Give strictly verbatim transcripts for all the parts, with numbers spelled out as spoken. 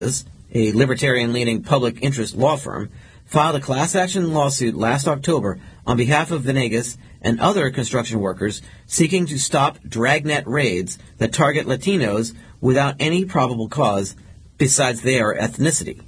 a libertarian-leaning public interest law firm, filed a class action lawsuit last October on behalf of Venegas and other construction workers seeking to stop dragnet raids that target Latinos without any probable cause besides their ethnicity.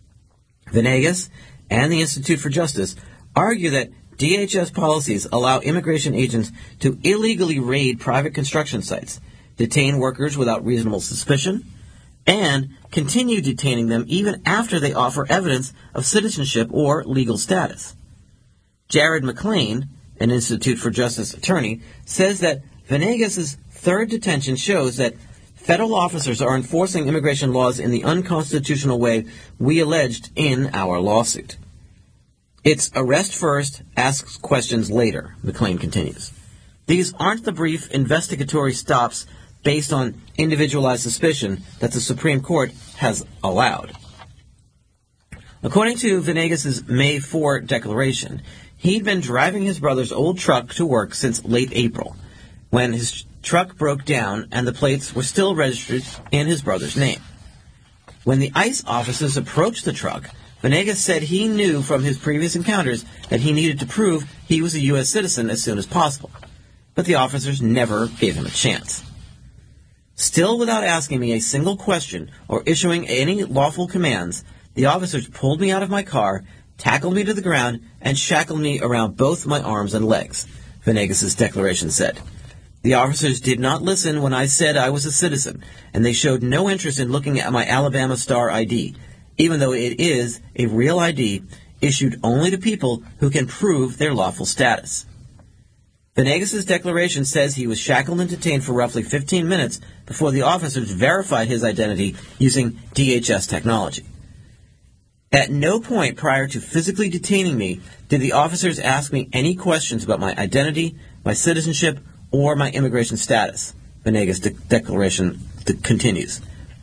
Venegas and the Institute for Justice argue that D H S policies allow immigration agents to illegally raid private construction sites, detain workers without reasonable suspicion, and continue detaining them even after they offer evidence of citizenship or legal status. Jared McLean, an Institute for Justice attorney, says that Venegas' third detention shows that federal officers are enforcing immigration laws in the unconstitutional way we alleged in our lawsuit. It's arrest first, ask questions later, McLean continues. These aren't the brief investigatory stops based on individualized suspicion that the Supreme Court has allowed. According to Venegas' May fourth declaration, he'd been driving his brother's old truck to work since late April, when his truck broke down and the plates were still registered in his brother's name. When the ICE officers approached the truck, Venegas said he knew from his previous encounters that he needed to prove he was a U S citizen as soon as possible, but the officers never gave him a chance. Still without asking me a single question or issuing any lawful commands, the officers pulled me out of my car, tackled me to the ground, and shackled me around both my arms and legs, Venegas' declaration said. The officers did not listen when I said I was a citizen, and they showed no interest in looking at my Alabama Star I D, even though it is a real I D issued only to people who can prove their lawful status. Venegas' declaration says he was shackled and detained for roughly fifteen minutes before the officers verified his identity using D H S technology. At no point prior to physically detaining me did the officers ask me any questions about my identity, my citizenship, or my immigration status, Venegas' de- declaration de- continues.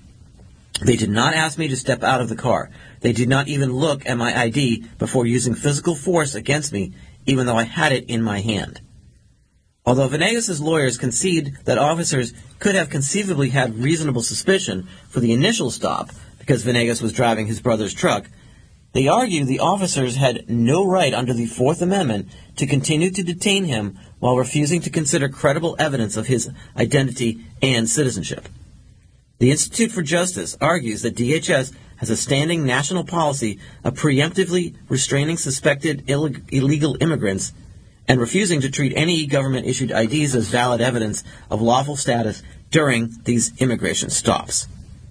They did not ask me to step out of the car. They did not even look at my I D before using physical force against me, even though I had it in my hand. Although Venegas' lawyers concede that officers could have conceivably had reasonable suspicion for the initial stop because Venegas was driving his brother's truck, they argue the officers had no right under the Fourth Amendment to continue to detain him while refusing to consider credible evidence of his identity and citizenship. The Institute for Justice argues that D H S has a standing national policy of preemptively restraining suspected Ill- illegal immigrants and refusing to treat any government-issued I Ds as valid evidence of lawful status during these immigration stops.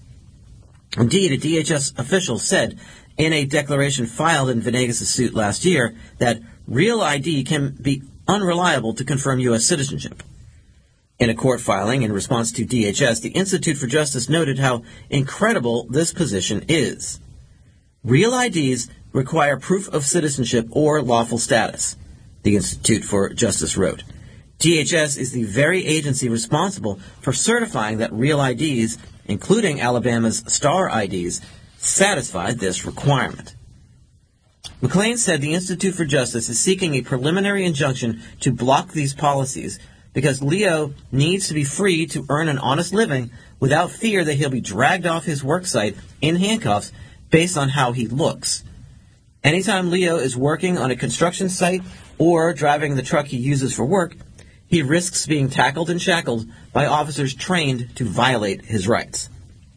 Indeed, a D H S official said in a declaration filed in Venegas' suit last year that real I D can be unreliable to confirm U S citizenship. In a court filing in response to D H S, the Institute for Justice noted how incredible this position is. Real I Ds require proof of citizenship or lawful status, the Institute for Justice wrote. D H S is the very agency responsible for certifying that real I Ds, including Alabama's Star I Ds, satisfy this requirement. McLean said the Institute for Justice is seeking a preliminary injunction to block these policies because Leo needs to be free to earn an honest living without fear that he'll be dragged off his work site in handcuffs based on how he looks. Anytime Leo is working on a construction site or driving the truck he uses for work, he risks being tackled and shackled by officers trained to violate his rights.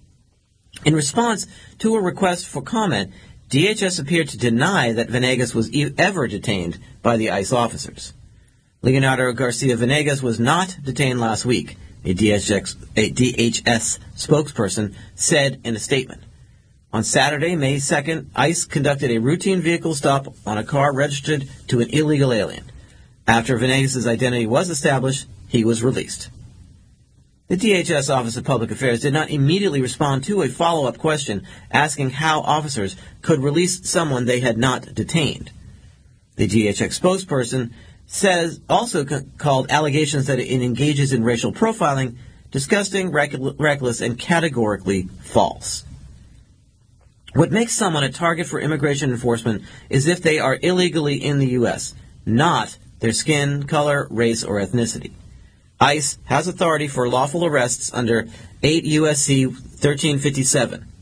In response to a request for comment, D H S appeared to deny that Venegas was e- ever detained by the ICE officers. Leonardo Garcia Venegas was not detained last week, a D H S, a D H S spokesperson said in a statement. On Saturday, May second, ICE conducted a routine vehicle stop on a car registered to an illegal alien. After Venegas' identity was established, he was released. The D H S Office of Public Affairs did not immediately respond to a follow-up question asking how officers could release someone they had not detained. The D H S spokesperson says also c- called allegations that it engages in racial profiling disgusting, rec- reckless, and categorically false. What makes someone a target for immigration enforcement is if they are illegally in the U S, not their skin, color, race, or ethnicity. ICE has authority for lawful arrests under eight U S C thirteen fifty-seven,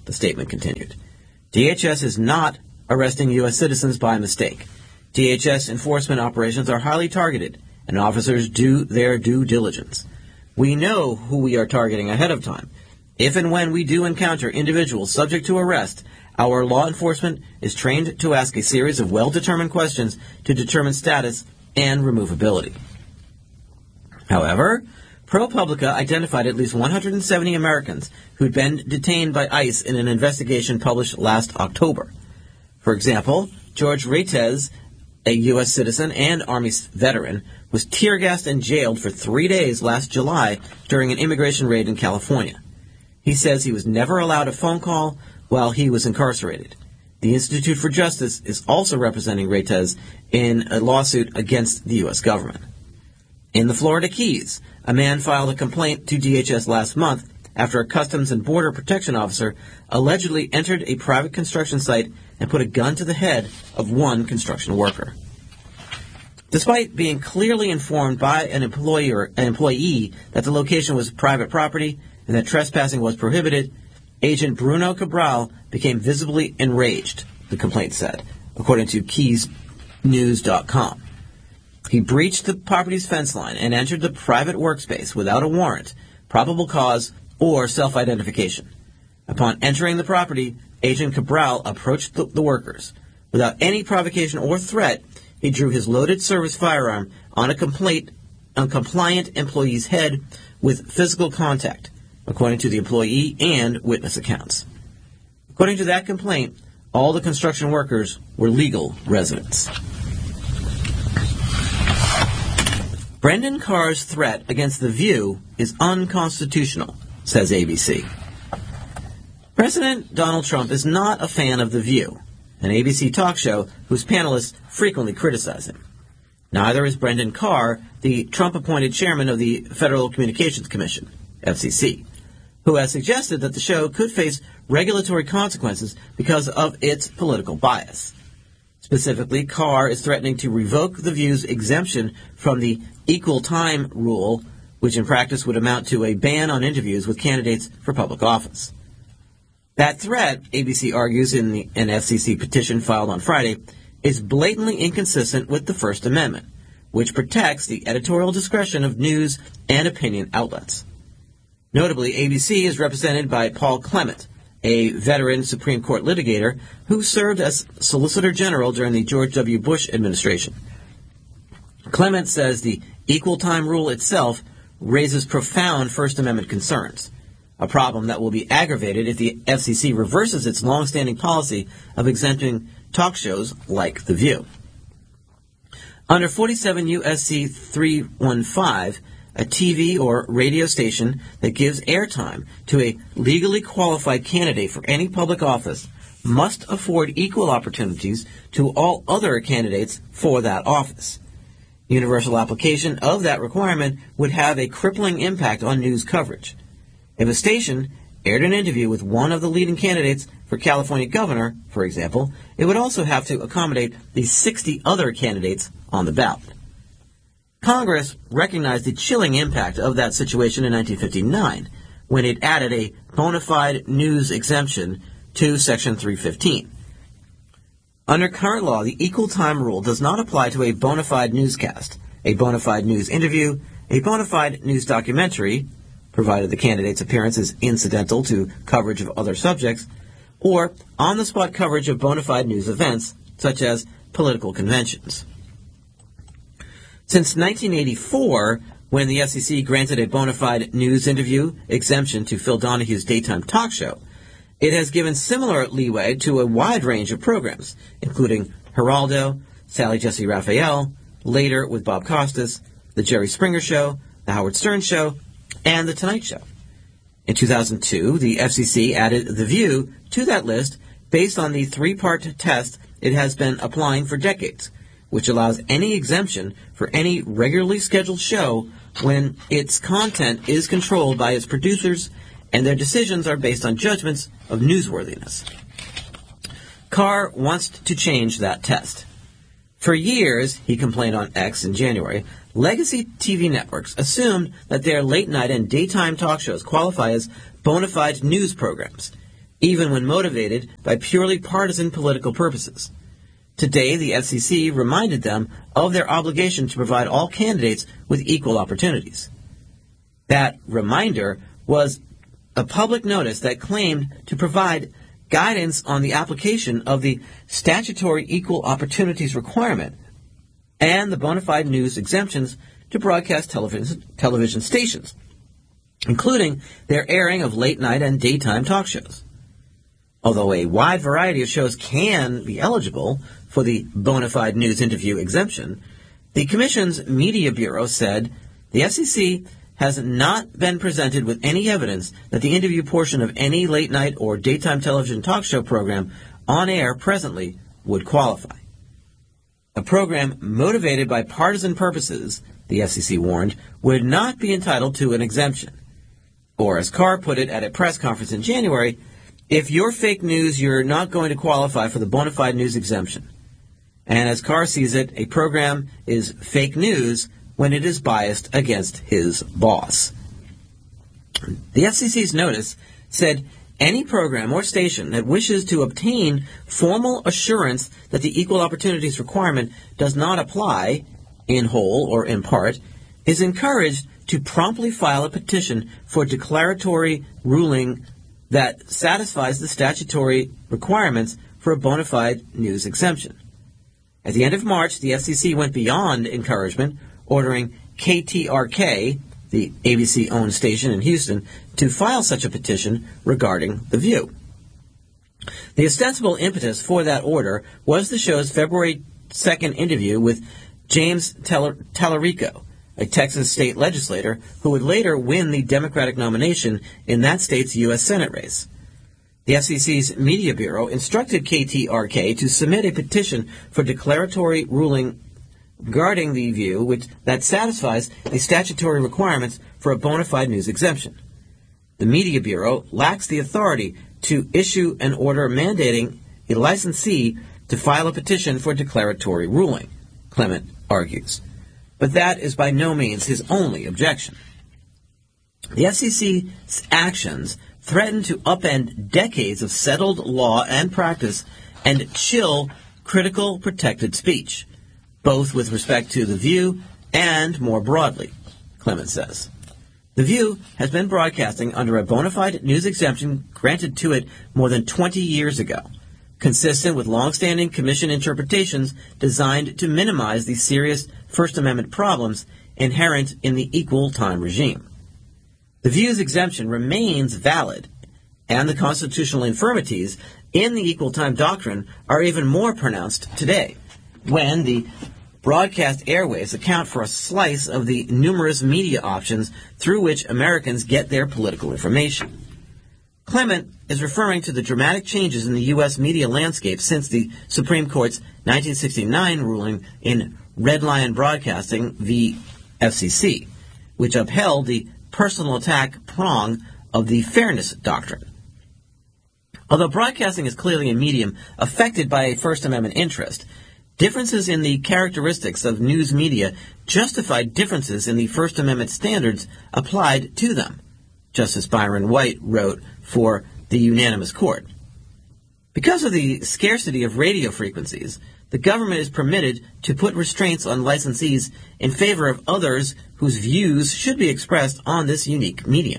the statement continued. D H S is not arresting U S citizens by mistake. D H S enforcement operations are highly targeted, and officers do their due diligence. We know who we are targeting ahead of time. If and when we do encounter individuals subject to arrest, our law enforcement is trained to ask a series of well-determined questions to determine status and removability. However, ProPublica identified at least one hundred seventy Americans who'd been detained by ICE in an investigation published last October. For example, George Reitez, a U S citizen and Army veteran, was tear-gassed and jailed for three days last July during an immigration raid in California. He says he was never allowed a phone call while he was incarcerated. The Institute for Justice is also representing Reitez in a lawsuit against the U S government. In the Florida Keys, a man filed a complaint to D H S last month after a Customs and Border Protection officer allegedly entered a private construction site and put a gun to the head of one construction worker. Despite being clearly informed by an employer, an employee that the location was private property and that trespassing was prohibited, Agent Bruno Cabral became visibly enraged, the complaint said, according to keys news dot com. He breached the property's fence line and entered the private workspace without a warrant, probable cause, or self-identification. Upon entering the property, Agent Cabral approached the, the workers. Without any provocation or threat, he drew his loaded service firearm on a complaint, a compliant employee's head with physical contact, according to the employee and witness accounts. According to that complaint, all the construction workers were legal residents. Brendan Carr's threat against The View is unconstitutional, says A B C. President Donald Trump is not a fan of The View, an A B C talk show whose panelists frequently criticize him. Neither is Brendan Carr, the Trump-appointed chairman of the Federal Communications Commission, F C C, who has suggested that the show could face regulatory consequences because of its political bias. Specifically, Carr is threatening to revoke The View's exemption from the equal time rule, which in practice would amount to a ban on interviews with candidates for public office. That threat, A B C argues in the, an F C C petition filed on Friday, is blatantly inconsistent with the First Amendment, which protects the editorial discretion of news and opinion outlets. Notably, A B C is represented by Paul Clement, a veteran Supreme Court litigator who served as Solicitor General during the George W. Bush administration. Clement says the equal time rule itself raises profound First Amendment concerns, a problem that will be aggravated if the F C C reverses its longstanding policy of exempting talk shows like The View. Under forty-seven U S C three fifteen, a T V or radio station that gives airtime to a legally qualified candidate for any public office must afford equal opportunities to all other candidates for that office. Universal application of that requirement would have a crippling impact on news coverage. If a station aired an interview with one of the leading candidates for California governor, for example, it would also have to accommodate the sixty other candidates on the ballot. Congress recognized the chilling impact of that situation in nineteen fifty-nine when it added a bona fide news exemption to Section three fifteen. Under current law, the equal time rule does not apply to a bona fide newscast, a bona fide news interview, a bona fide news documentary, provided the candidate's appearance is incidental to coverage of other subjects, or on-the-spot coverage of bona fide news events, such as political conventions. Since nineteen eighty-four, when the F C C granted a bona fide news interview exemption to Phil Donahue's daytime talk show, it has given similar leeway to a wide range of programs, including Geraldo, Sally Jessy Raphael, later with Bob Costas, The Jerry Springer Show, The Howard Stern Show, and The Tonight Show. In two thousand two, the F C C added The View to that list based on the three-part test it has been applying for decades, which allows any exemption for any regularly scheduled show when its content is controlled by its producers and their decisions are based on judgments of newsworthiness. Carr wants to change that test. For years, he complained on X in January, legacy T V networks assumed that their late-night and daytime talk shows qualify as bona fide news programs, even when motivated by purely partisan political purposes. Today, the F C C reminded them of their obligation to provide all candidates with equal opportunities. That reminder was a public notice that claimed to provide guidance on the application of the statutory equal opportunities requirement and the bona fide news exemptions to broadcast television, television stations, including their airing of late-night and daytime talk shows. Although a wide variety of shows can be eligible for the bona fide news interview exemption, the Commission's Media Bureau said the F C C has not been presented with any evidence that the interview portion of any late-night or daytime television talk show program on air presently would qualify. A program motivated by partisan purposes, the F C C warned, would not be entitled to an exemption. Or, as Carr put it at a press conference in January, if you're fake news, you're not going to qualify for the bona fide news exemption. And as Carr sees it, a program is fake news when it is biased against his boss. The F C C's notice said any program or station that wishes to obtain formal assurance that the equal opportunities requirement does not apply, in whole or in part, is encouraged to promptly file a petition for declaratory ruling that satisfies the statutory requirements for a bona fide news exemption. At the end of March, the F C C went beyond encouragement, ordering K T R K, the A B C-owned station in Houston, to file such a petition regarding The View. The ostensible impetus for that order was the show's February second interview with James Tallarico, a Texas state legislator who would later win the Democratic nomination in that state's U S Senate race. The F C C's Media Bureau instructed K T R K to submit a petition for declaratory ruling regarding The View which that satisfies the statutory requirements for a bona fide news exemption. The Media Bureau lacks the authority to issue an order mandating a licensee to file a petition for declaratory ruling, Clement argues. But that is by no means his only objection. The F C C's actions threaten to upend decades of settled law and practice and chill critical protected speech, both with respect to The View and more broadly, Clement says. The View has been broadcasting under a bona fide news exemption granted to it more than twenty years ago, consistent with long-standing Commission interpretations designed to minimize the serious First Amendment problems inherent in the equal time regime. The View's exemption remains valid, and the constitutional infirmities in the equal time doctrine are even more pronounced today, when the broadcast airwaves account for a slice of the numerous media options through which Americans get their political information. Clement is referring to the dramatic changes in the U S media landscape since the Supreme Court's nineteen sixty-nine ruling in Red Lion Broadcasting v. F C C, which upheld the personal attack prong of the fairness doctrine. Although broadcasting is clearly a medium affected by a First Amendment interest, differences in the characteristics of news media justify differences in the First Amendment standards applied to them, Justice Byron White wrote for the unanimous court. Because of the scarcity of radio frequencies, the government is permitted to put restraints on licensees in favor of others whose views should be expressed on this unique medium.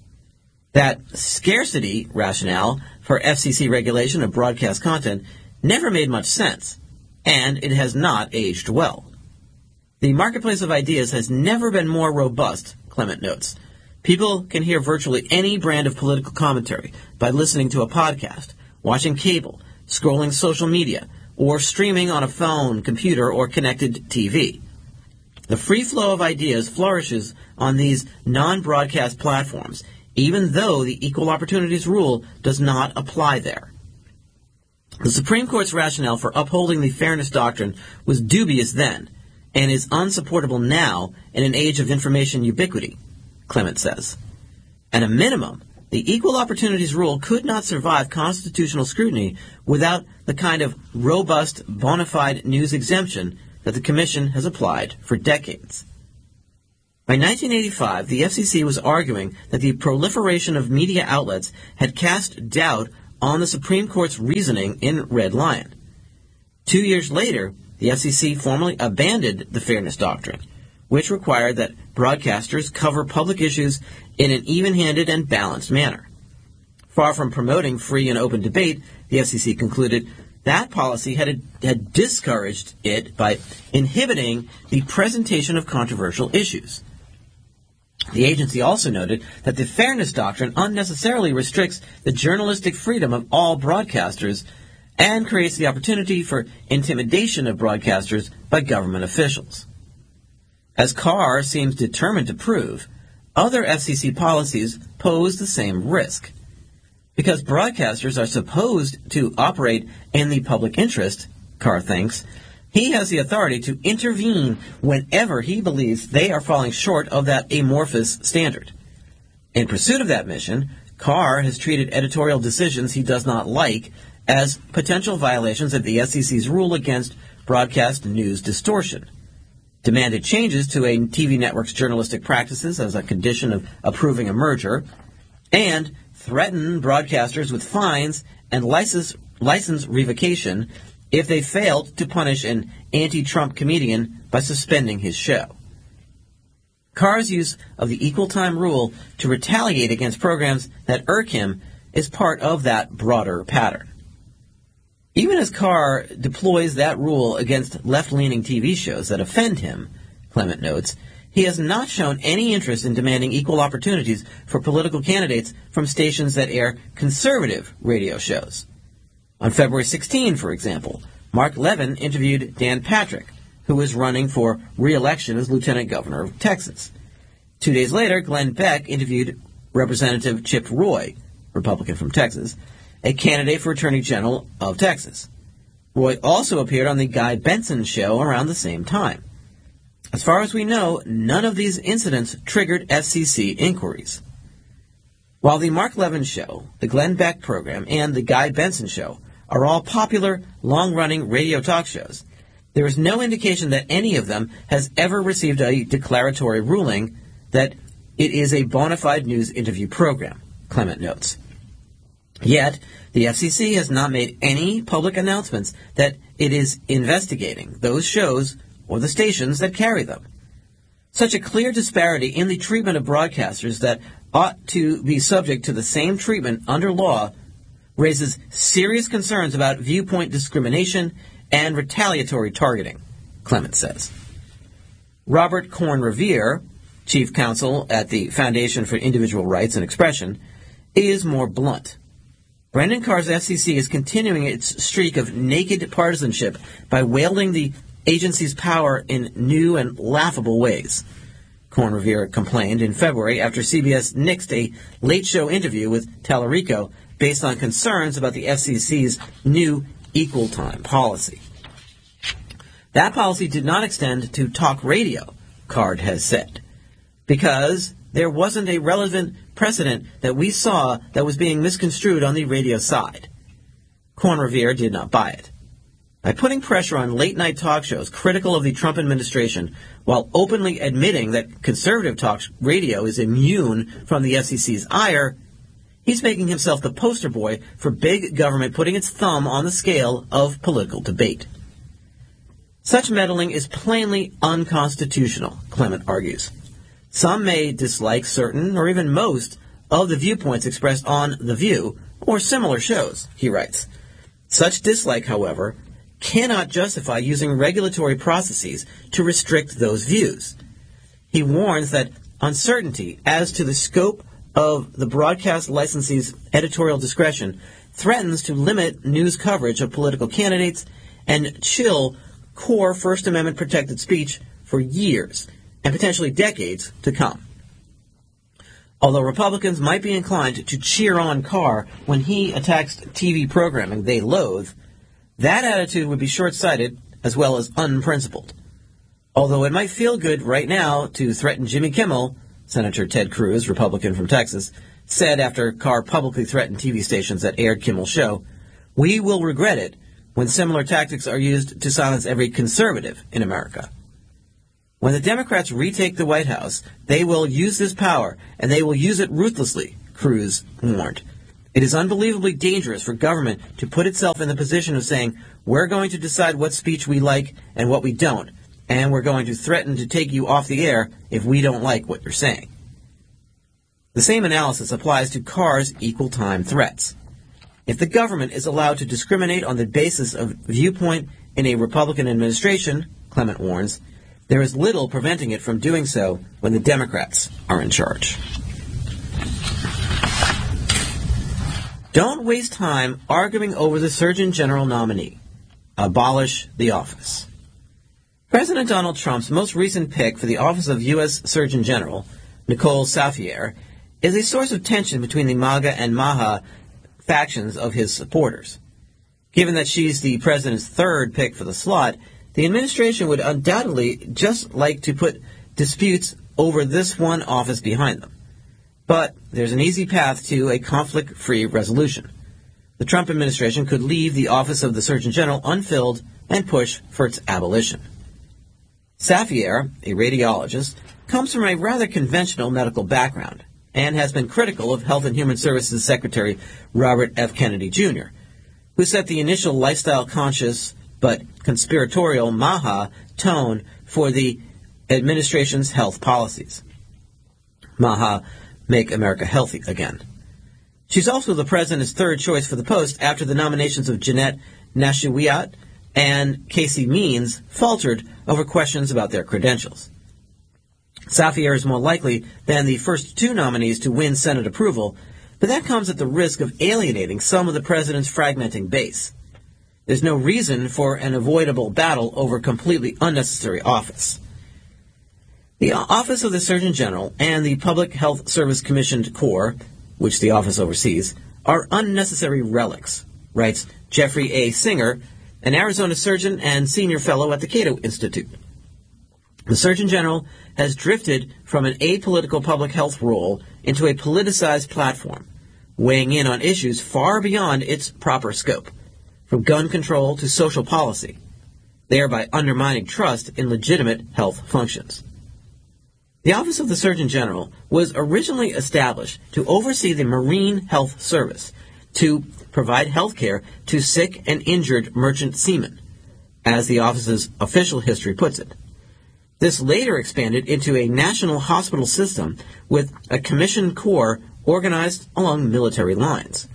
That scarcity rationale for F C C regulation of broadcast content never made much sense, and it has not aged well. The marketplace of ideas has never been more robust, Clement notes. People can hear virtually any brand of political commentary by listening to a podcast, watching cable, scrolling social media, or streaming on a phone, computer, or connected T V. The free flow of ideas flourishes on these non-broadcast platforms, even though the Equal Opportunities Rule does not apply there. The Supreme Court's rationale for upholding the fairness doctrine was dubious then, and is unsupportable now in an age of information ubiquity, Clement says. At a minimum, the Equal Opportunities Rule could not survive constitutional scrutiny without the kind of robust, bona fide news exemption that the Commission has applied for decades. By nineteen eighty-five, the F C C was arguing that the proliferation of media outlets had cast doubt on the Supreme Court's reasoning in Red Lion. Two years later, the F C C formally abandoned the fairness doctrine, which required that broadcasters cover public issues in an even-handed and balanced manner. Far from promoting free and open debate, the F C C concluded that policy had, had discouraged it by inhibiting the presentation of controversial issues. The agency also noted that the fairness doctrine unnecessarily restricts the journalistic freedom of all broadcasters and creates the opportunity for intimidation of broadcasters by government officials. As Carr seems determined to prove, other F C C policies pose the same risk. Because broadcasters are supposed to operate in the public interest, Carr thinks, he has the authority to intervene whenever he believes they are falling short of that amorphous standard. In pursuit of that mission, Carr has treated editorial decisions he does not like as potential violations of the F C C's rule against broadcast news distortion, demanded changes to a T V network's journalistic practices as a condition of approving a merger, and threatened broadcasters with fines and license, license revocation if they failed to punish an anti-Trump comedian by suspending his show. Carr's use of the equal time rule to retaliate against programs that irk him is part of that broader pattern. Even as Carr deploys that rule against left-leaning T V shows that offend him, Clement notes, he has not shown any interest in demanding equal opportunities for political candidates from stations that air conservative radio shows. On February sixteenth, for example, Mark Levin interviewed Dan Patrick, who is running for re-election as Lieutenant Governor of Texas. Two days later, Glenn Beck interviewed Representative Chip Roy, Republican from Texas, a candidate for Attorney General of Texas. Roy also appeared on the Guy Benson show around the same time. As far as we know, none of these incidents triggered F C C inquiries. While the Mark Levin show, the Glenn Beck program, and the Guy Benson show are all popular, long-running radio talk shows, there is no indication that any of them has ever received a declaratory ruling that it is a bona fide news interview program, Clement notes. Yet, the F C C has not made any public announcements that it is investigating those shows or the stations that carry them. Such a clear disparity in the treatment of broadcasters that ought to be subject to the same treatment under law raises serious concerns about viewpoint discrimination and retaliatory targeting, Clement says. Robert Korn Revere, chief counsel at the Foundation for Individual Rights and Expression, is more blunt. Brendan Carr's F C C is continuing its streak of naked partisanship by wielding the agency's power in new and laughable ways, Korn Revere complained in February after C B S nixed a late show interview with Tallarico based on concerns about the F C C's new equal time policy. That policy did not extend to talk radio, Card has said, because there wasn't a relevant precedent that we saw that was being misconstrued on the radio side. Korn Revere did not buy it. By putting pressure on late-night talk shows critical of the Trump administration while openly admitting that conservative talk radio is immune from the F C C's ire, he's making himself the poster boy for big government putting its thumb on the scale of political debate. Such meddling is plainly unconstitutional, Clement argues. Some may dislike certain, or even most, of the viewpoints expressed on The View or similar shows, he writes. Such dislike, however, cannot justify using regulatory processes to restrict those views. He warns that uncertainty as to the scope of the broadcast licensee's editorial discretion threatens to limit news coverage of political candidates and chill core First Amendment protected speech for years and potentially decades to come. Although Republicans might be inclined to cheer on Carr when he attacks T V programming they loathe, that attitude would be short-sighted as well as unprincipled. Although it might feel good right now to threaten Jimmy Kimmel, Senator Ted Cruz, Republican from Texas, said after Carr publicly threatened T V stations that aired Kimmel's show, "We will regret it when similar tactics are used to silence every conservative in America." When the Democrats retake the White House, they will use this power, and they will use it ruthlessly, Cruz warned. It is unbelievably dangerous for government to put itself in the position of saying, we're going to decide what speech we like and what we don't, and we're going to threaten to take you off the air if we don't like what you're saying. The same analysis applies to Carr's equal time threats. If the government is allowed to discriminate on the basis of viewpoint in a Republican administration, Clement warns, there is little preventing it from doing so when the Democrats are in charge. Don't waste time arguing over the Surgeon General nominee. Abolish the office. President Donald Trump's most recent pick for the office of U S Surgeon General, Nicole Safier, is a source of tension between the MAGA and MAHA factions of his supporters. Given that she's the president's third pick for the slot, the administration would undoubtedly just like to put disputes over this one office behind them. But there's an easy path to a conflict-free resolution. The Trump administration could leave the office of the Surgeon General unfilled and push for its abolition. Safier, a radiologist, comes from a rather conventional medical background and has been critical of Health and Human Services Secretary Robert F. Kennedy, Junior, who set the initial lifestyle-conscious but conspiratorial MAHA tone for the administration's health policies. MAHA, Make America Healthy Again. She's also the president's third choice for the post after the nominations of Jeanette Nashiwat and Casey Means faltered over questions about their credentials. Safier is more likely than the first two nominees to win Senate approval, but that comes at the risk of alienating some of the president's fragmenting base. There's no reason for an avoidable battle over completely unnecessary office. The Office of the Surgeon General and the Public Health Service Commissioned Corps, which the office oversees, are unnecessary relics, writes Jeffrey A. Singer, an Arizona surgeon and senior fellow at the Cato Institute. The Surgeon General has drifted from an apolitical public health role into a politicized platform, weighing in on issues far beyond its proper scope, from gun control to social policy, thereby undermining trust in legitimate health functions. The Office of the Surgeon General was originally established to oversee the Marine Health Service, to provide health care to sick and injured merchant seamen, as the office's official history puts it. This later expanded into a national hospital system with a commissioned corps organized along military lines.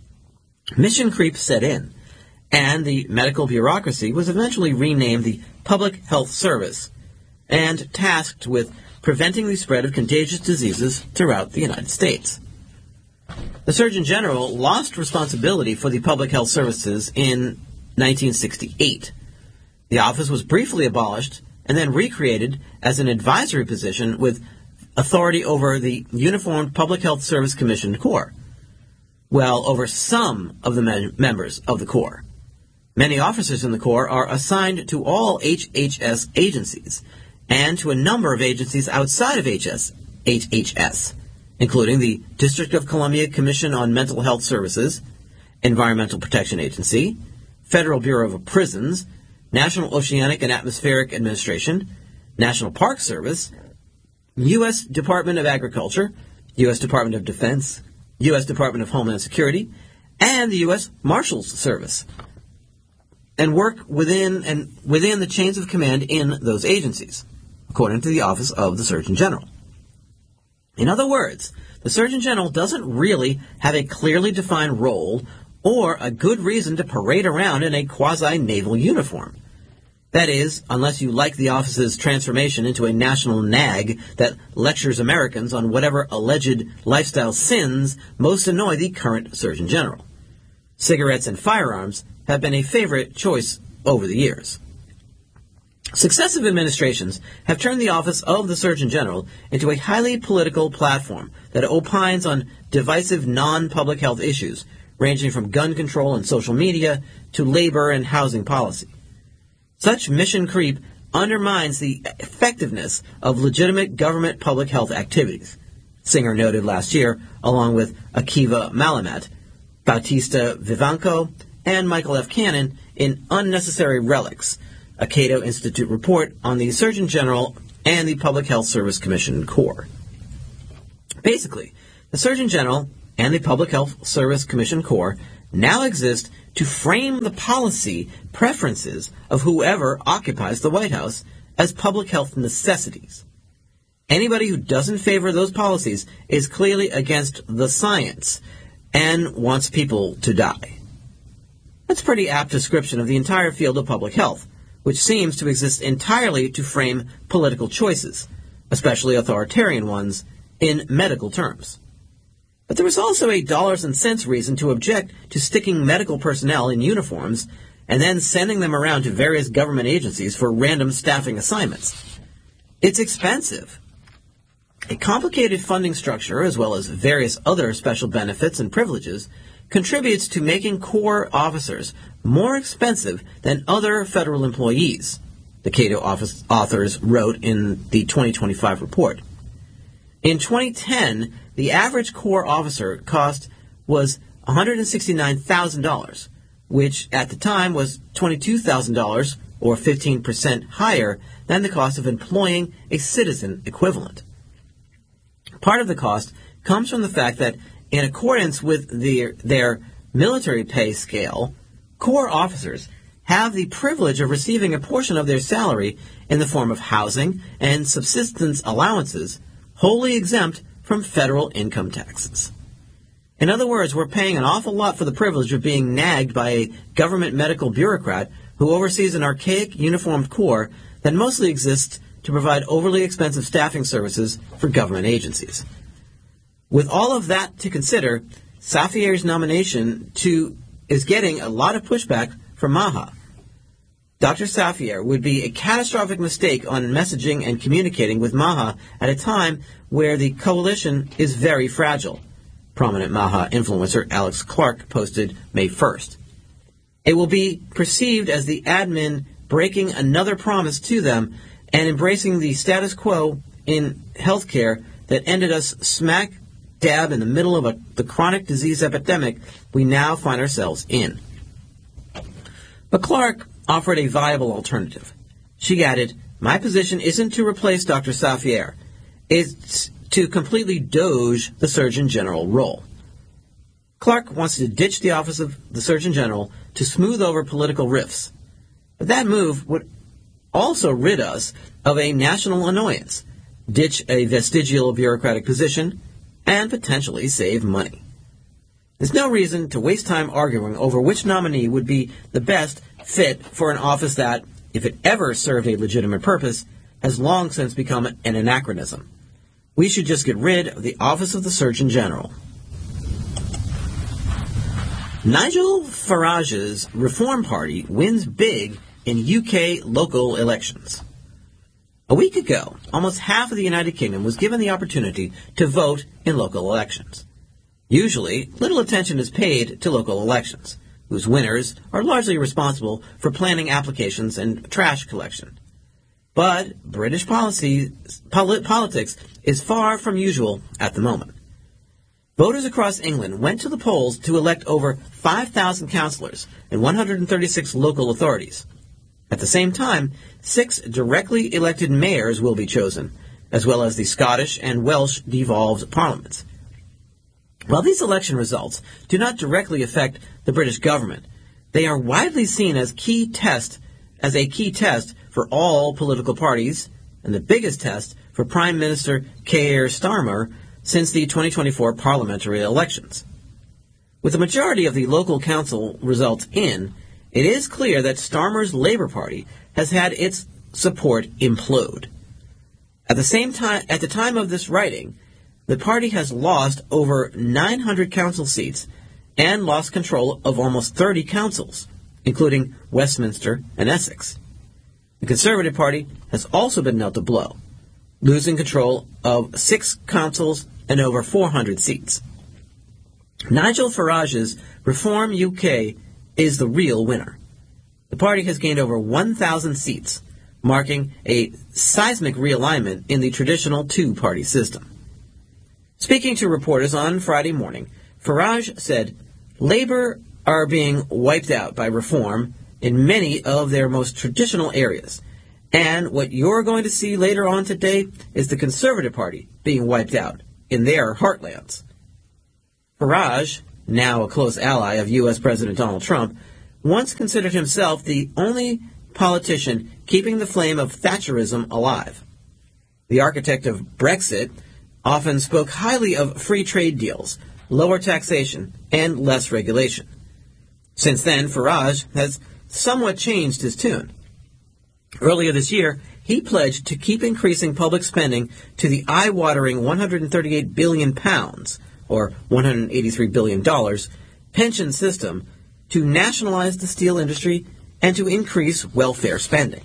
Mission creep set in, and the medical bureaucracy was eventually renamed the Public Health Service and tasked with preventing the spread of contagious diseases throughout the United States. The Surgeon General lost responsibility for the public health services in nineteen sixty-eight. The office was briefly abolished and then recreated as an advisory position with authority over the Uniformed Public Health Service Commissioned Corps, well over some of the mem- members of the Corps. Many officers in the Corps are assigned to all H H S agencies and to a number of agencies outside of H H S, including the District of Columbia Commission on Mental Health Services, Environmental Protection Agency, Federal Bureau of Prisons, National Oceanic and Atmospheric Administration, National Park Service, U S Department of Agriculture, U S Department of Defense, U S Department of Homeland Security, and the U S Marshals Service, and work within and within the chains of command in those agencies, according to the Office of the Surgeon General. In other words, the Surgeon General doesn't really have a clearly defined role or a good reason to parade around in a quasi-naval uniform. That is, unless you like the office's transformation into a national nag that lectures Americans on whatever alleged lifestyle sins most annoy the current Surgeon General. Cigarettes and firearms have been a favorite choice over the years. Successive administrations have turned the office of the Surgeon General into a highly political platform that opines on divisive non-public health issues, ranging from gun control and social media to labor and housing policy. Such mission creep undermines the effectiveness of legitimate government public health activities, Singer noted last year, along with Akiva Malamat, Bautista Vivanco, and Michael F. Cannon in Unnecessary Relics, a Cato Institute report on the Surgeon General and the Public Health Service Commission Corps. Basically, the Surgeon General and the Public Health Service Commission Corps now exist to frame the policy preferences of whoever occupies the White House as public health necessities. Anybody who doesn't favor those policies is clearly against the science and wants people to die. That's a pretty apt description of the entire field of public health, which seems to exist entirely to frame political choices, especially authoritarian ones, in medical terms. But there was also a dollars and cents reason to object to sticking medical personnel in uniforms and then sending them around to various government agencies for random staffing assignments. It's expensive. A complicated funding structure, as well as various other special benefits and privileges, contributes to making Corps officers more expensive than other federal employees, the Cato office authors wrote in the twenty twenty-five report. In twenty ten, the average Corps officer cost was one hundred sixty-nine thousand dollars, which at the time was twenty-two thousand dollars, or fifteen percent higher than the cost of employing a citizen equivalent. Part of the cost comes from the fact that, in accordance with their, their military pay scale, Corps officers have the privilege of receiving a portion of their salary in the form of housing and subsistence allowances, wholly exempt from federal income taxes. In other words, we're paying an awful lot for the privilege of being nagged by a government medical bureaucrat who oversees an archaic uniformed corps that mostly exists to provide overly expensive staffing services for government agencies. With all of that to consider, Safier's nomination to is getting a lot of pushback from MAHA. Doctor Safier would be a catastrophic mistake on messaging and communicating with MAHA at a time where the coalition is very fragile, prominent MAHA influencer Alex Clark posted May first. It will be perceived as the admin breaking another promise to them and embracing the status quo in healthcare that ended us smack dab in the middle of a, the chronic disease epidemic we now find ourselves in. But Clark offered a viable alternative. She added, "My position isn't to replace Doctor Safier. It's to completely doge the Surgeon General role." Clark wants to ditch the office of the Surgeon General to smooth over political rifts. But that move would also rid us of a national annoyance, ditch a vestigial bureaucratic position, and potentially save money. There's no reason to waste time arguing over which nominee would be the best fit for an office that, if it ever served a legitimate purpose, has long since become an anachronism. We should just get rid of the office of the Surgeon General. Nigel Farage's Reform Party wins big in U K local elections. A week ago, almost half of the United Kingdom was given the opportunity to vote in local elections. Usually, little attention is paid to local elections, whose winners are largely responsible for planning applications and trash collection. But British policy, polit- politics is far from usual at the moment. Voters across England went to the polls to elect over five thousand councillors and one hundred thirty-six local authorities. At the same time, six directly elected mayors will be chosen, as well as the Scottish and Welsh devolved parliaments. While these election results do not directly affect the British government, they are widely seen as key test, as a key test for all political parties, and the biggest test for Prime Minister Keir Starmer since the twenty twenty-four parliamentary elections. With the majority of the local council results in, it is clear that Starmer's Labour Party has had its support implode. At the same time, at the time of this writing, the party has lost over nine hundred council seats and lost control of almost thirty councils, including Westminster and Essex. The Conservative Party has also been dealt a blow, losing control of six councils and over four hundred seats. Nigel Farage's Reform U K is the real winner. The party has gained over one thousand seats, marking a seismic realignment in the traditional two-party system. Speaking to reporters on Friday morning, Farage said, "Labour are being wiped out by reform in many of their most traditional areas, and what you're going to see later on today is the Conservative Party being wiped out in their heartlands." Farage, now a close ally of U S President Donald Trump, once considered himself the only politician keeping the flame of Thatcherism alive. The architect of Brexit often spoke highly of free trade deals, lower taxation, and less regulation. Since then, Farage has somewhat changed his tune. Earlier this year, he pledged to keep increasing public spending to the eye-watering one hundred thirty-eight billion pounds, or one hundred eighty-three billion dollars, pension system to nationalize the steel industry and to increase welfare spending.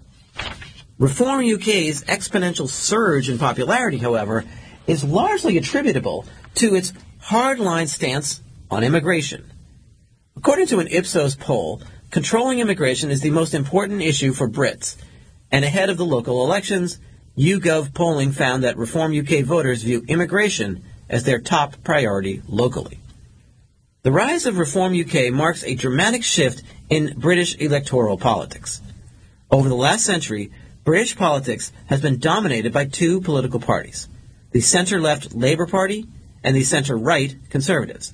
Reform U K's exponential surge in popularity, however, is largely attributable to its hardline stance on immigration. According to an Ipsos poll, controlling immigration is the most important issue for Brits, and ahead of the local elections, YouGov polling found that Reform U K voters view immigration as their top priority locally. The rise of Reform U K marks a dramatic shift in British electoral politics. Over the last century, British politics has been dominated by two political parties, the centre-left Labour Party and the centre-right Conservatives.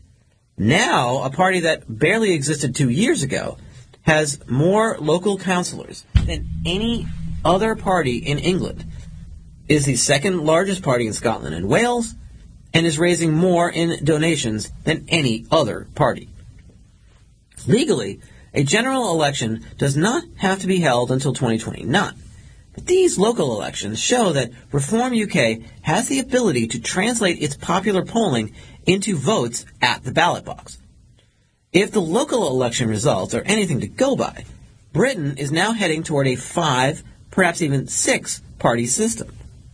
Now, a party that barely existed two years ago has more local councillors than any other party in England, is the second largest party in Scotland and Wales, and is raising more in donations than any other party. Legally, a general election does not have to be held until twenty twenty-nine. But these local elections show that Reform U K has the ability to translate its popular polling into votes at the ballot box. If the local election results are anything to go by, Britain is now heading toward a five, perhaps even six-party system.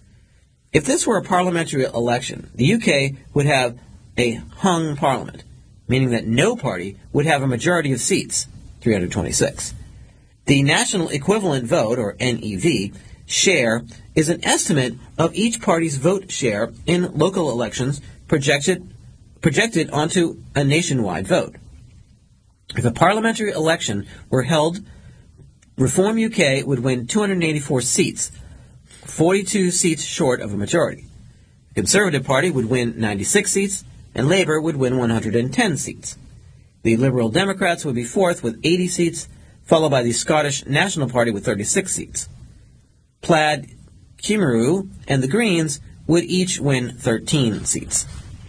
If this were a parliamentary election, the U K would have a hung parliament, meaning that no party would have a majority of seats, three hundred twenty-six. The national equivalent vote, or N E V, share is an estimate of each party's vote share in local elections projected, projected onto a nationwide vote. If a parliamentary election were held, Reform U K would win two hundred eighty-four seats, forty-two seats short of a majority. The Conservative Party would win ninety-six seats, and Labour would win one hundred ten seats. The Liberal Democrats would be fourth with eighty seats, followed by the Scottish National Party with thirty-six seats. Plaid Cymru and the Greens would each win thirteen seats.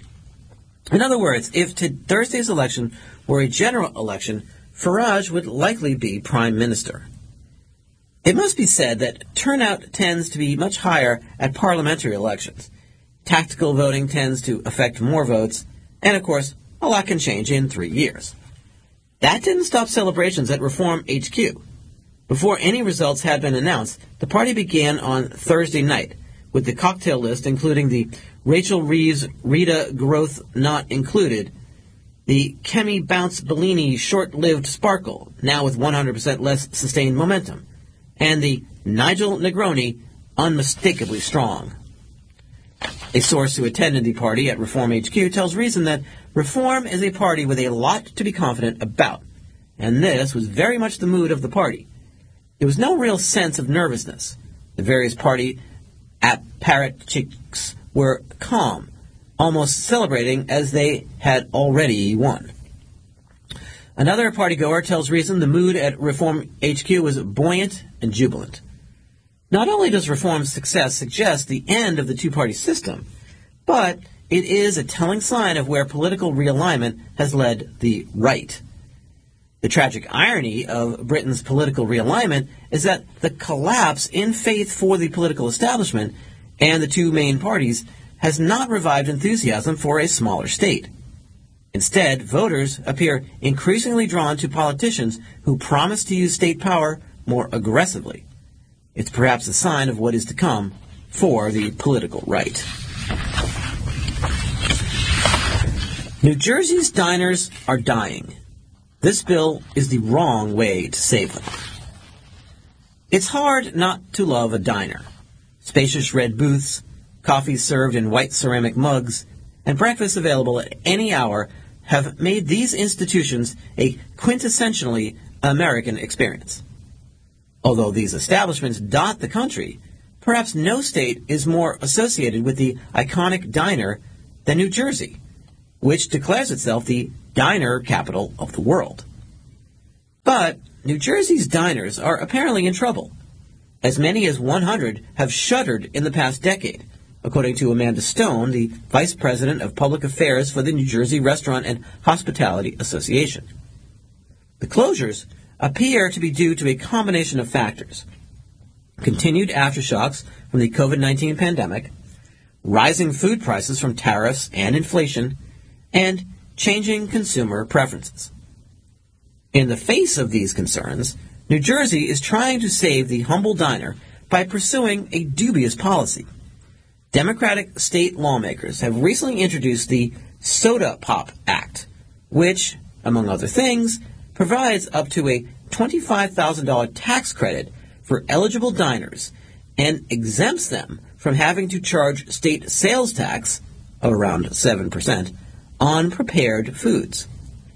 In other words, if to Thursday's election were a general election, Farage would likely be Prime Minister. It must be said that turnout tends to be much higher at parliamentary elections. Tactical voting tends to affect more votes, and of course, a lot can change in three years. That didn't stop celebrations at Reform H Q. Before any results had been announced, the party began on Thursday night, with the cocktail list including the Rachel Reeves Rita Growth Not Included, the Kemi Bounce Bellini Short-Lived Sparkle, now with one hundred percent less sustained momentum, and the Nigel Negroni Unmistakably Strong. A source who attended the party at Reform H Q tells Reason that Reform is a party with a lot to be confident about, and this was very much the mood of the party. There was no real sense of nervousness. The various party apparatchiks were calm, almost celebrating as they had already won. Another partygoer tells Reason the mood at Reform H Q was buoyant and jubilant. Not only does Reform's success suggest the end of the two-party system, but it is a telling sign of where political realignment has led the right. The tragic irony of Britain's political realignment is that the collapse in faith for the political establishment and the two main parties has not revived enthusiasm for a smaller state. Instead, voters appear increasingly drawn to politicians who promise to use state power more aggressively. It's perhaps a sign of what is to come for the political right. New Jersey's diners are dying. This bill is the wrong way to save them. It's hard not to love a diner. Spacious red booths, coffee served in white ceramic mugs, and breakfast available at any hour have made these institutions a quintessentially American experience. Although these establishments dot the country, perhaps no state is more associated with the iconic diner than New Jersey, which declares itself the diner capital of the world. But New Jersey's diners are apparently in trouble. As many as one hundred have shuttered in the past decade, according to Amanda Stone, the Vice President of Public Affairs for the New Jersey Restaurant and Hospitality Association. The closures appear to be due to a combination of factors: continued aftershocks from the COVID nineteen pandemic, rising food prices from tariffs and inflation, and changing consumer preferences. In the face of these concerns, New Jersey is trying to save the humble diner by pursuing a dubious policy. Democratic state lawmakers have recently introduced the Soda Pop Act, which, among other things, provides up to a twenty-five thousand dollars tax credit for eligible diners and exempts them from having to charge state sales tax of around seven percent on prepared foods.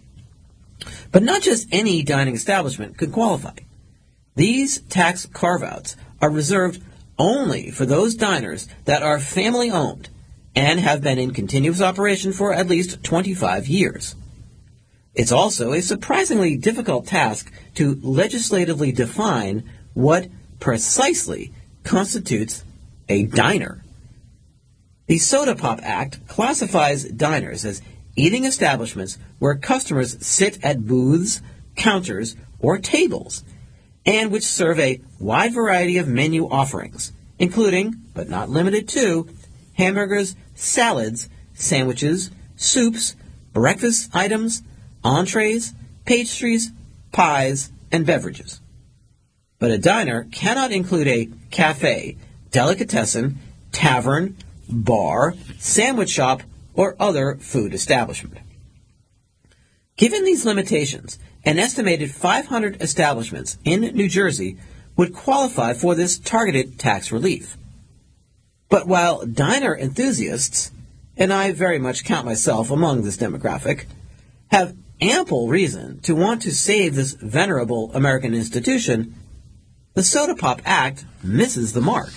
But not just any dining establishment could qualify. These tax carve-outs are reserved only for those diners that are family-owned and have been in continuous operation for at least twenty-five years. It's also a surprisingly difficult task to legislatively define what precisely constitutes a diner. The Soda Pop Act classifies diners as eating establishments where customers sit at booths, counters, or tables, and which serve a wide variety of menu offerings, including, but not limited to, hamburgers, salads, sandwiches, soups, breakfast items, entrees, pastries, pies, and beverages. But a diner cannot include a cafe, delicatessen, tavern, bar, sandwich shop, or other food establishment. Given these limitations, an estimated five hundred establishments in New Jersey would qualify for this targeted tax relief. But while diner enthusiasts, and I very much count myself among this demographic, have ample reason to want to save this venerable American institution, the Soda Pop Act misses the mark.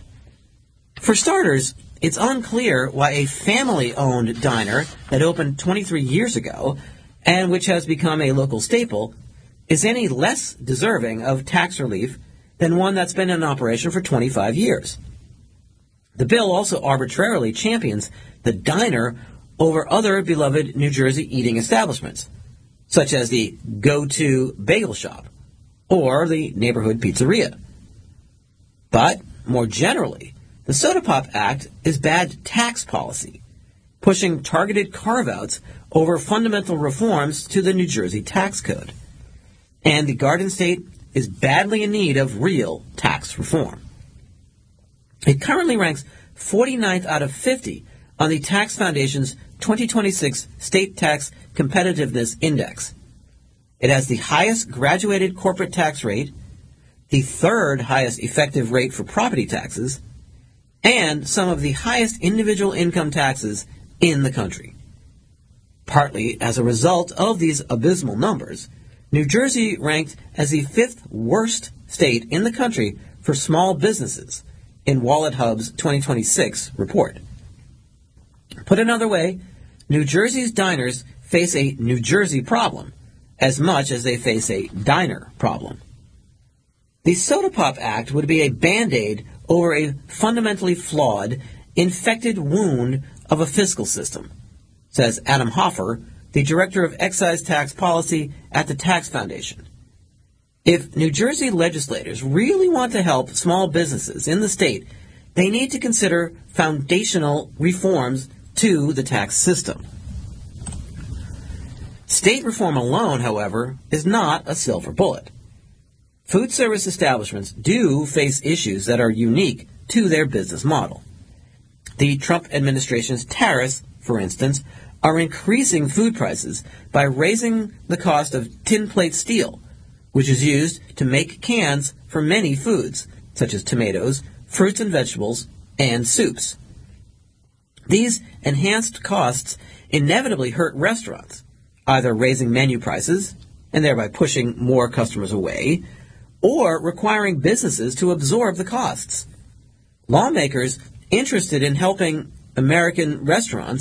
For starters, it's unclear why a family-owned diner that opened twenty-three years ago and which has become a local staple is any less deserving of tax relief than one that's been in operation for twenty-five years. The bill also arbitrarily champions the diner over other beloved New Jersey eating establishments, such as the Go-To Bagel Shop or the Neighborhood Pizzeria. But, more generally, the Soda Pop Act is bad tax policy, pushing targeted carve-outs over fundamental reforms to the New Jersey tax code. And the Garden State is badly in need of real tax reform. It currently ranks forty-ninth out of fifty on the Tax Foundation's twenty twenty-six State Tax Competitiveness Index. It has the highest graduated corporate tax rate, the third highest effective rate for property taxes, and some of the highest individual income taxes in the country. Partly as a result of these abysmal numbers, New Jersey ranked as the fifth worst state in the country for small businesses in WalletHub's twenty twenty-six report. Put another way, New Jersey's diners face a New Jersey problem as much as they face a diner problem. The Soda Pop Act would be a Band-Aid over a fundamentally flawed, infected wound of a fiscal system, says Adam Hoffer, the Director of Excise Tax Policy at the Tax Foundation. If New Jersey legislators really want to help small businesses in the state, they need to consider foundational reforms to the tax system. State reform alone, however, is not a silver bullet. Food service establishments do face issues that are unique to their business model. The Trump administration's tariffs, for instance, are increasing food prices by raising the cost of tin plate steel, which is used to make cans for many foods, such as tomatoes, fruits and vegetables, and soups. These enhanced costs inevitably hurt restaurants, either raising menu prices and thereby pushing more customers away, or requiring businesses to absorb the costs. Lawmakers interested in helping American restaurants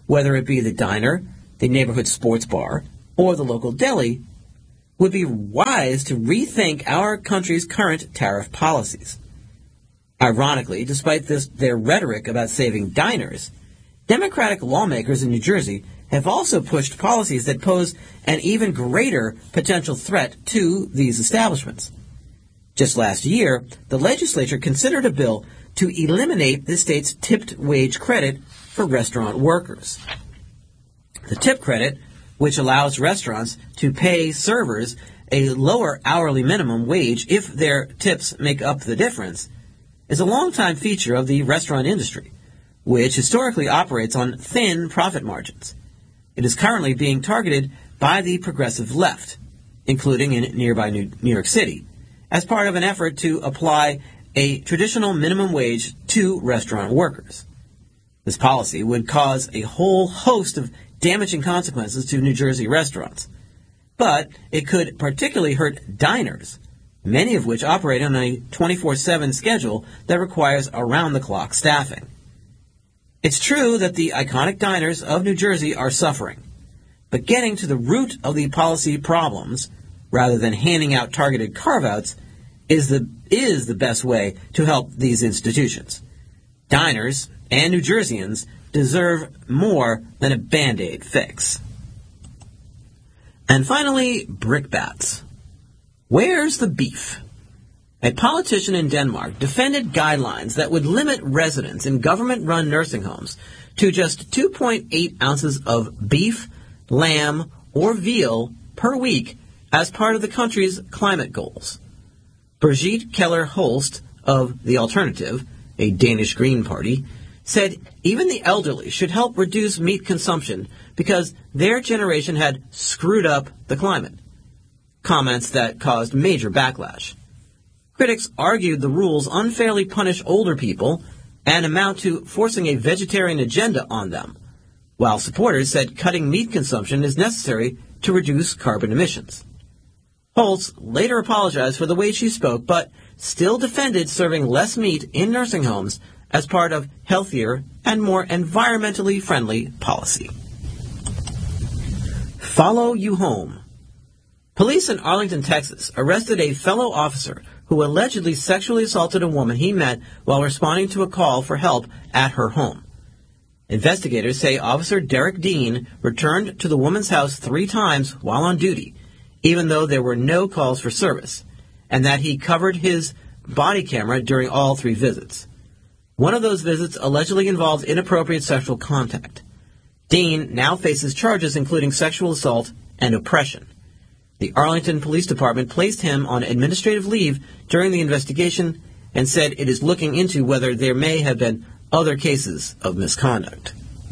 whether it be the diner, the neighborhood sports bar, or the local deli, would be wise to rethink our country's current tariff policies. Ironically, despite this, their rhetoric about saving diners, Democratic lawmakers in New Jersey have also pushed policies that pose an even greater potential threat to these establishments. Just last year, the legislature considered a bill to eliminate the state's tipped wage credit for restaurant workers. The tip credit, which allows restaurants to pay servers a lower hourly minimum wage if their tips make up the difference, is a longtime feature of the restaurant industry, which historically operates on thin profit margins. It is currently being targeted by the progressive left, including in nearby New York City, as part of an effort to apply a traditional minimum wage to restaurant workers. This policy would cause a whole host of damaging consequences to New Jersey restaurants, but it could particularly hurt diners, many of which operate on a twenty-four seven schedule that requires around-the-clock staffing. It's true that the iconic diners of New Jersey are suffering, but getting to the root of the policy problems, rather than handing out targeted carve-outs, is the, is the best way to help these institutions. Diners and New Jerseyans deserve more than a Band-Aid fix. And finally, brickbats. Where's the beef? A politician in Denmark defended guidelines that would limit residents in government-run nursing homes to just two point eight ounces of beef, lamb, or veal per week as part of the country's climate goals. Brigitte Keller-Holst of The Alternative, a Danish Green Party, said even the elderly should help reduce meat consumption because their generation had screwed up the climate. Comments that caused major backlash. Critics argued the rules unfairly punish older people and amount to forcing a vegetarian agenda on them, while supporters said cutting meat consumption is necessary to reduce carbon emissions. Holtz later apologized for the way she spoke, but still defended serving less meat in nursing homes as part of healthier and more environmentally friendly policy. Follow you home. Police in Arlington, Texas, arrested a fellow officer who allegedly sexually assaulted a woman he met while responding to a call for help at her home. Investigators say Officer Derek Dean returned to the woman's house three times while on duty, even though there were no calls for service, and that he covered his body camera during all three visits. One of those visits allegedly involved inappropriate sexual contact. Dean now faces charges including sexual assault and oppression. The Arlington Police Department placed him on administrative leave during the investigation and said it is looking into whether there may have been other cases of misconduct.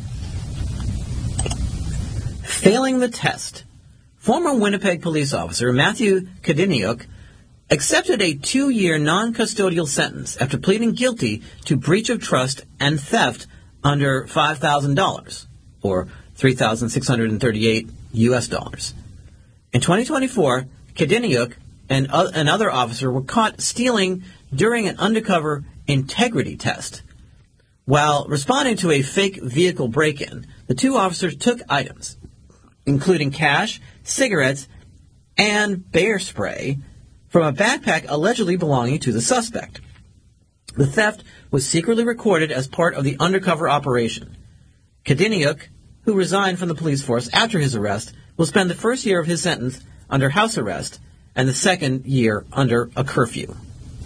Failing the test. Former Winnipeg police officer Matthew Kadeniuk accepted a two-year non-custodial sentence after pleading guilty to breach of trust and theft under five thousand dollars, or three thousand six hundred thirty-eight U S dollars. In twenty twenty-four, Kadeniuk and uh, another officer were caught stealing during an undercover integrity test. While responding to a fake vehicle break-in, the two officers took items, including cash, cigarettes, and bear spray, from a backpack allegedly belonging to the suspect. The theft was secretly recorded as part of the undercover operation. Kadeniuk, who resigned from the police force after his arrest, will spend the first year of his sentence under house arrest and the second year under a curfew.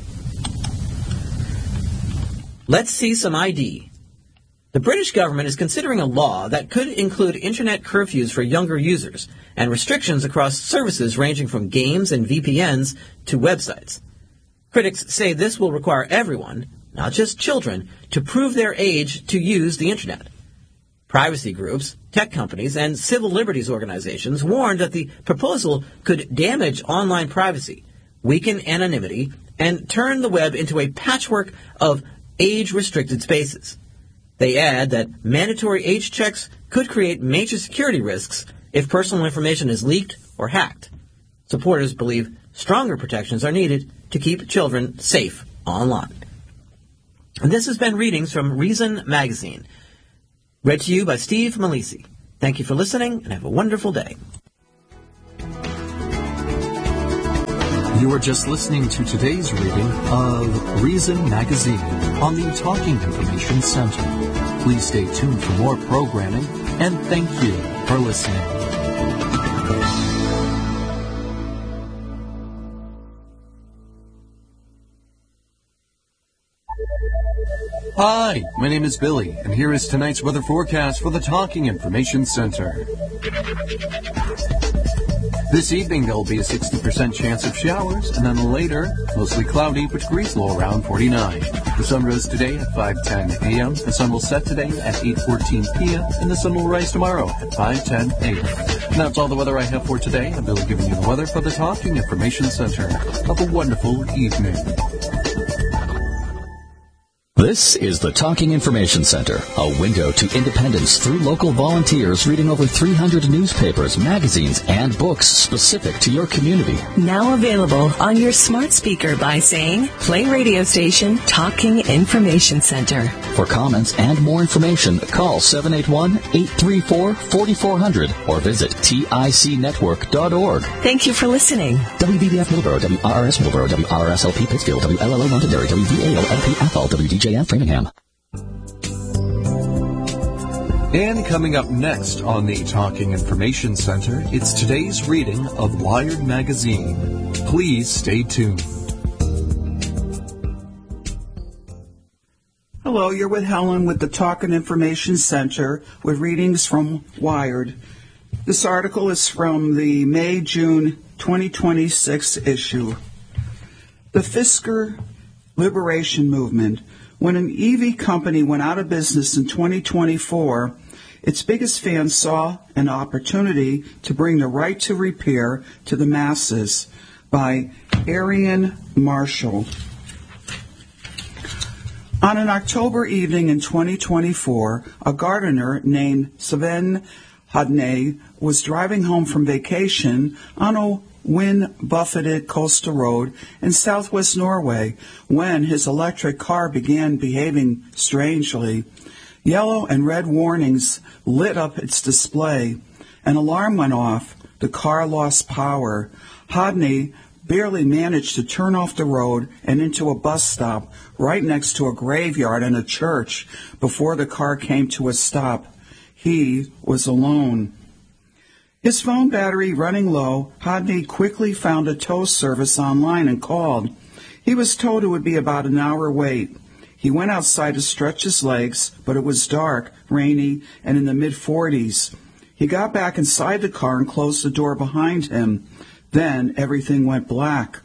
Let's see some I D. The British government is considering a law that could include internet curfews for younger users and restrictions across services ranging from games and V P Ns to websites. Critics say this will require everyone, not just children, to prove their age to use the internet. Privacy groups, tech companies, and civil liberties organizations warned that the proposal could damage online privacy, weaken anonymity, and turn the web into a patchwork of age-restricted spaces. They add that mandatory age checks could create major security risks if personal information is leaked or hacked. Supporters believe stronger protections are needed to keep children safe online. And this has been readings from Reason Magazine. Read to you by Steve Malisi. Thank you for listening, and have a wonderful day. You are just listening to today's reading of Reason Magazine on the Talking Information Center. Please stay tuned for more programming, and thank you for listening. Hi, my name is Billy, and here is tonight's weather forecast for the Talking Information Center. This evening, there will be a sixty percent chance of showers, and then later, mostly cloudy, but degrees low around forty-nine. The sun rose today at five ten a.m., the sun will set today at eight fourteen p.m., and the sun will rise tomorrow at five ten a.m. And that's all the weather I have for today. I'm Billy giving you the weather for the Talking Information Center. Have a wonderful evening. This is the Talking Information Center, a window to independence through local volunteers reading over three hundred newspapers, magazines, and books specific to your community. Now available on your smart speaker by saying, play radio station Talking Information Center. For comments and more information, call seven eight one, eight three four, four four zero zero or visit tic network dot org. Thank you for listening. W B B F Middleborough, W R R S Middleborough, W R R S L P Pittsfield, W L L O Londonderry, W V A O L P Athol, W D J F Framingham. And coming up next on the Talking Information Center, it's today's reading of Wired Magazine. Please stay tuned. Hello, you're with Helen with the Talking Information Center with readings from Wired. This article is from the May-June twenty twenty-six issue. The Fisker Liberation Movement. When an E V company went out of business in twenty twenty-four, its biggest fans saw an opportunity to bring the right to repair to the masses by Arian Marshall. On an October evening in twenty twenty-four, a gardener named Sven Hodney was driving home from vacation on a wind-buffeted coastal road in southwest Norway when his electric car began behaving strangely. Yellow and red warnings lit up its display. An alarm went off. The car lost power. Hodney barely managed to turn off the road and into a bus stop right next to a graveyard and a church before the car came to a stop. He was alone. His phone battery running low, Hodney quickly found a tow service online and called. He was told it would be about an hour wait. He went outside to stretch his legs, but it was dark, rainy, and in the mid-forties. He got back inside the car and closed the door behind him. Then everything went black.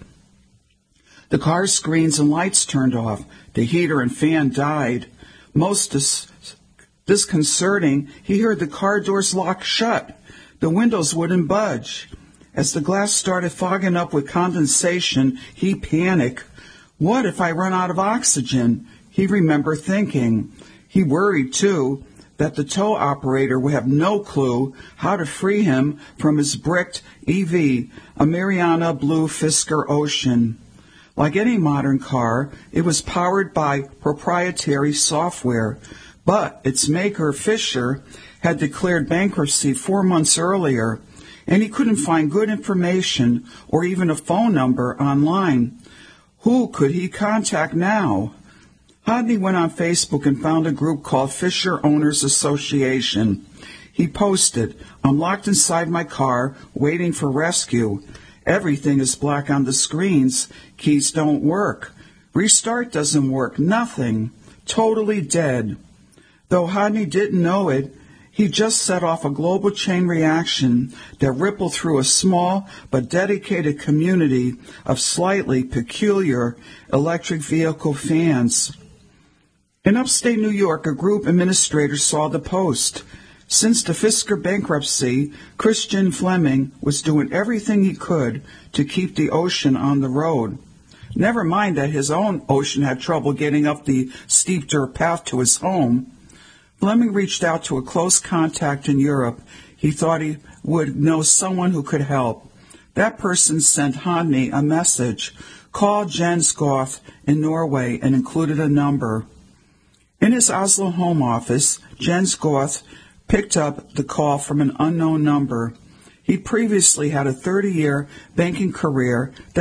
The car's screens and lights turned off. The heater and fan died. Most dis- disconcerting, he heard the car doors lock shut. The windows wouldn't budge. As the glass started fogging up with condensation, he panicked. What if I run out of oxygen? He remembered thinking. He worried, too, that the tow operator would have no clue how to free him from his bricked E V, a Mariana Blue Fisker Ocean. Like any modern car, it was powered by proprietary software, but its maker, Fisher, had declared bankruptcy four months earlier, and he couldn't find good information or even a phone number online. Who could he contact now? Hodney went on Facebook and found a group called Fisher Owners Association. He posted, "I'm locked inside my car, waiting for rescue. Everything is black on the screens. Keys don't work. Restart doesn't work. Nothing. Totally dead." Though Hodney didn't know it, he just set off a global chain reaction that rippled through a small but dedicated community of slightly peculiar electric vehicle fans. In upstate New York, a group administrator saw the post. Since the Fisker bankruptcy, Christian Fleming was doing everything he could to keep the Ocean on the road. Never mind that his own Ocean had trouble getting up the steep dirt path to his home. Fleming reached out to a close contact in Europe. He thought he would know someone who could help. That person sent Hodney a message. Call Jens Goth in Norway and included a number. In his Oslo home office, Jens Goth picked up the call from an unknown number. He previously had a thirty-year banking career that